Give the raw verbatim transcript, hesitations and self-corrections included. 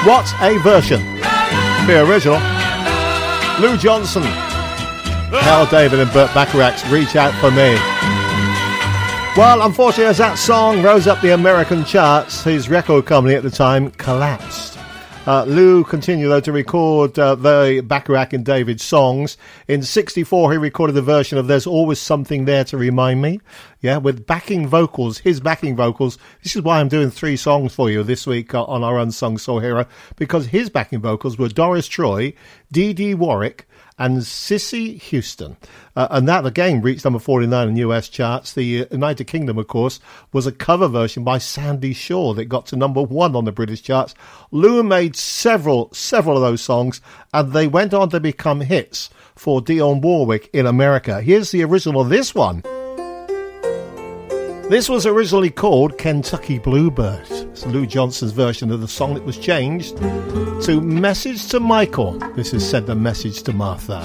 What a version. The original. Lou Johnson. Hal David and Burt Bacharach's Reach Out For Me. Well, unfortunately, as that song rose up the American charts, his record company at the time collapsed. Uh, Lou continued, though, to record uh, the Bacharach and David songs. In sixty-four, he recorded a version of There's Always Something There to Remind Me. Yeah, with backing vocals, his backing vocals. This is why I'm doing three songs for you this week uh, on our Unsung Soul Hero, because his backing vocals were Doris Troy, Dee Dee Warwick, and Cissy Houston. Uh, and that, again, reached number forty-nine in U S charts. The uh, United Kingdom, of course, was a cover version by Sandy Shaw that got to number one on the British charts. Lou made several, several of those songs, and they went on to become hits for Dionne Warwick in America. Here's the original of this one. This was originally called Kentucky Bluebird. It's Lou Johnson's version of the song that was changed to Message to Michael. This is Send a Message to Martha.